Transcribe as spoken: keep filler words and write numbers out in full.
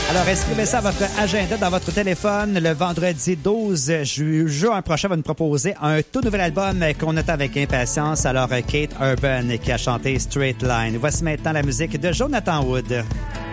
Alors, inscrivez ça à votre agenda dans votre téléphone. Le vendredi douze juin prochain va nous proposer un tout nouvel album qu'on attend avec impatience. Alors, Kate Urban qui a chanté Straight Line. Voici maintenant la musique de Jonathan Wood.